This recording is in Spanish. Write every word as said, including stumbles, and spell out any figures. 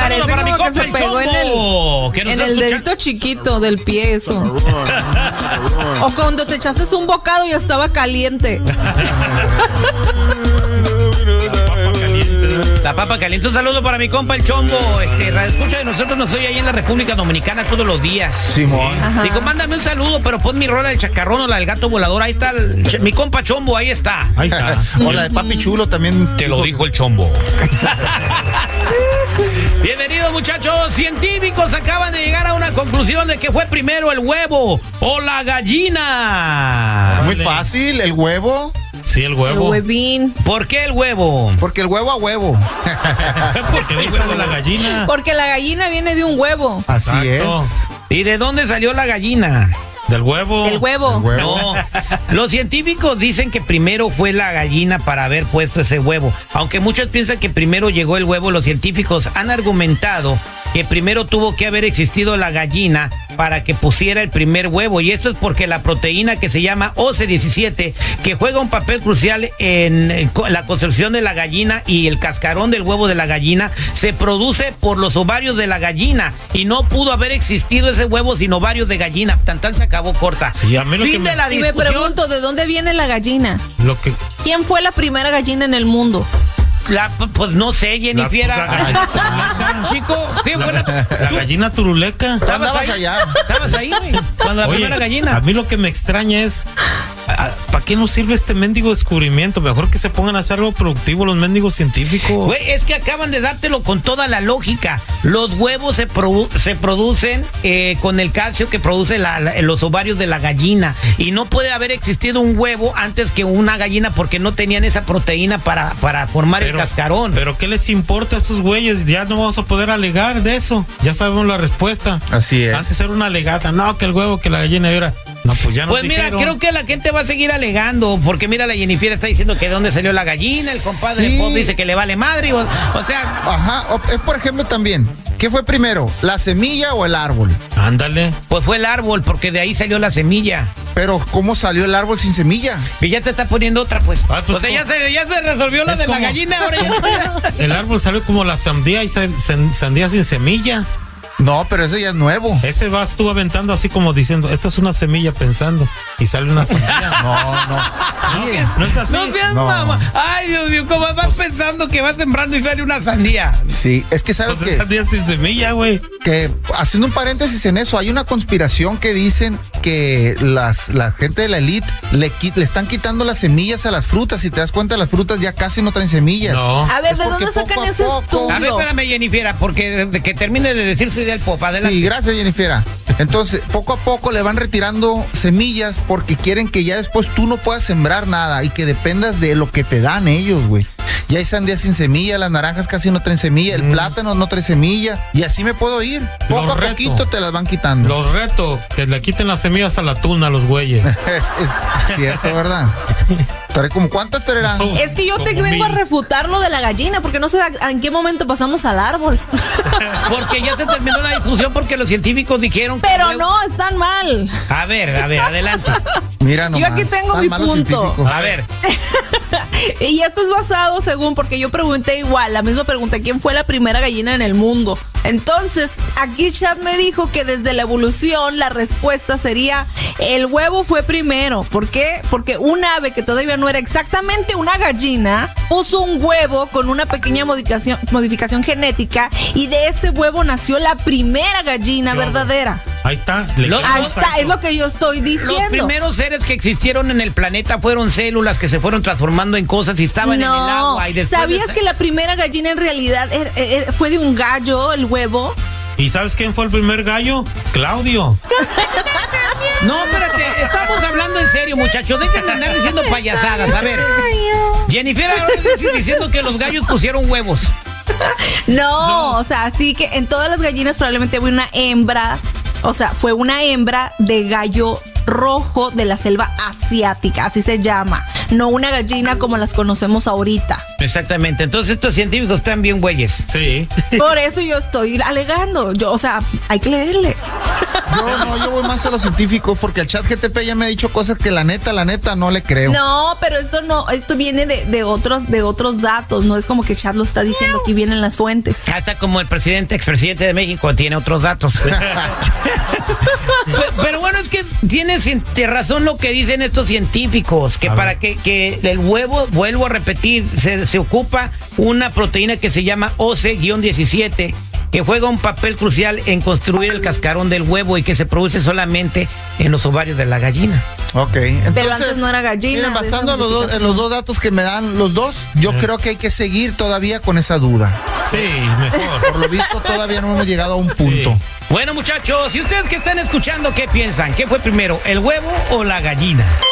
Parece para como mi que compa se el pegó en Chombo, que el, nos en está el escuchando. dedito chiquito del pie, eso. O cuando te echaste un bocado y estaba caliente. La papa caliente. Un saludo para mi compa el Chombo. Este, radio escucha de nosotros, nos oye ahí en la República Dominicana todos los días. Simón. Ajá. Digo, mándame un saludo, pero pon mi rola del chacarrón o la del gato volador. Ahí está el ch- mi compa Chombo, ahí está. Ahí está. O la de Papi Chulo también. Te lo dijo el Chombo. Bienvenidos, muchachos. Científicos acaban de llegar a una conclusión de que fue primero el huevo o la gallina. Muy fácil, el huevo. Sí, el El huevo. huevín. ¿Por qué el huevo? Porque el huevo a huevo. Porque de ahí sale la gallina. Porque la gallina viene de un huevo. Así Exacto. es. ¿Y de dónde salió la gallina? Del huevo. El huevo. El huevo. No, los científicos dicen que primero fue la gallina para haber puesto ese huevo. Aunque muchos piensan que primero llegó el huevo, los científicos han argumentado que primero tuvo que haber existido la gallina para que pusiera el primer huevo. Y esto es porque la proteína que se llama O C diecisiete, que juega un papel crucial en la construcción de la gallina y el cascarón del huevo de la gallina, se produce por los ovarios de la gallina. Y no pudo haber existido ese huevo sin ovarios de gallina. Tan tan se acabó corta. Sí, a mí lo Fin que me- de la Y me discusión. pregunto, ¿de dónde viene la gallina? Lo que. ¿Quién fue la primera gallina en el mundo? La- pues no sé, Jennifer. La- la gallina Chico, ¿qué fue la, La tú gallina turuleca. ¿Estabas Andabas ahí? allá. Estabas ahí, güey, cuando la Oye, primera gallina. a mí lo que me extraña es, ¿para qué nos sirve este mendigo descubrimiento? Mejor que se pongan a hacer algo productivo los mendigos científicos. Güey, es que acaban de dártelo con toda la lógica. Los huevos se, produ- se producen eh, con el calcio que produce la- la- los ovarios de la gallina. Y no puede haber existido un huevo antes que una gallina porque no tenían esa proteína para, para formar el cascarón. Pero ¿qué les importa a esos güeyes? Ya no vamos a poder alegar de eso. Ya sabemos la respuesta. Así es. Antes era una alegata. No, que el huevo, que la gallina. Y ahora, no, pues ya no. Pues mira, creo que la gente va a seguir alegando, porque mira, la Jennifer está diciendo que de dónde salió la gallina, el compadre Sí. Pop dice que le vale madre, o, o sea, Ajá. O- es por ejemplo también, ¿qué fue primero? ¿La semilla o el árbol? Ándale. pues fue el árbol, porque de ahí salió la semilla. Pero ¿cómo salió el árbol sin semilla? Y ya te está poniendo otra, pues. Ah, pues o sea, ya como- se, ya se resolvió la es de como- la gallina, ahora ya. El árbol salió como la sandía y sa- san- sandía sin semilla. No, pero ese ya es nuevo. Ese vas tú aventando así como diciendo, esta es una semilla pensando. Y sale una sandía. No, no. Oye, No es así. No seas No. mamá. Ay, Dios mío, ¿cómo vas pensando que vas sembrando y sale una sandía? sí, es que sabes Pues que, es sandía sin semilla, güey. que, haciendo un paréntesis en eso, hay una conspiración que dicen que las, la gente de la elite le, qui- le están quitando las semillas a las frutas. Si te das cuenta, las frutas ya casi no traen semillas. No. A ver, Es ¿de porque dónde sacan poco a ese poco- estudio? A ver, espérame, Jennifer, porque de que termine de decir soy del Pop, adelante. Sí, gracias, Jennifer. Entonces, poco a poco le van retirando semillas porque quieren que ya después tú no puedas sembrar nada y que dependas de lo que te dan ellos, güey. Ya hay sandías sin semilla, las naranjas casi no traen semilla, el Mm. plátano no trae semilla y así me puedo ir. Poco Los a reto. poquito te las van quitando. Los reto, que le quiten las semillas a la tuna a los güeyes. Es, es cierto, ¿verdad? Trae como ¿cuántas traerán? Es que yo te Como vengo a mil. refutar lo de la gallina, porque no sé a- en qué momento pasamos al árbol. Porque ya se terminó la discusión porque los científicos dijeron que Pero el huevo- no, están mal. A ver, a ver, adelante. Mira nomás. Yo aquí tengo están mi malos punto. científicos. A ver. Y esto es basado según, porque yo pregunté igual, la misma pregunta, ¿quién fue la primera gallina en el mundo? Entonces, aquí Chad me dijo que desde la evolución la respuesta sería el huevo fue primero. ¿Por qué? Porque un ave que todavía no era exactamente una gallina puso un huevo con una pequeña modificación, modificación genética y de ese huevo nació la primera gallina Claro. verdadera. Ahí está. Le Los- quitan Ahí los está, actos. es lo que yo estoy Los diciendo. primeros seres que existieron en el planeta fueron células que se fueron transformando en cosas y estaban en el No, agua. Y después ¿sabías de- que la primera gallina en realidad er- er- fue de un gallo, el huevo? ¿Y sabes quién fue el primer gallo? Claudio. No, espérate, estamos hablando en serio, muchachos. Dejen de andar diciendo payasadas. A ver, Jennifer ahora está diciendo que los gallos pusieron huevos. No, o sea, sí que en todas las gallinas probablemente fue una hembra, o sea, fue una hembra de gallo rojo de la selva asiática, así se llama, no una gallina como las conocemos ahorita. Exactamente. Entonces estos científicos están bien güeyes. Sí. Por eso yo estoy alegando. Yo, o sea, hay que leerle. Yo no, yo voy más a los científicos porque el chat G T P ya me ha dicho cosas que la neta, la neta no le creo. No, pero esto no, esto viene de, de otros, de otros datos. No es como que Chat lo está diciendo, aquí vienen las fuentes. Hasta como el presidente, expresidente de México, tiene otros datos. pero, pero bueno, es que tiene razón lo que dicen estos científicos, que A para ver. que, que el huevo, vuelvo a repetir, se, se ocupa una proteína que se llama O C diecisiete, que juega un papel crucial en construir el cascarón del huevo y que se produce solamente en los ovarios de la gallina. Ok, entonces. Pero antes no era gallina. Miren, de basando esa en los, dos, en modificación. los dos datos que me dan los dos, yo creo que hay que seguir todavía con esa duda. Sí, mejor. Por lo visto, todavía no hemos llegado a un punto. Sí. Bueno, muchachos, y ustedes que están escuchando, ¿qué piensan? ¿Qué fue primero, el huevo o la gallina?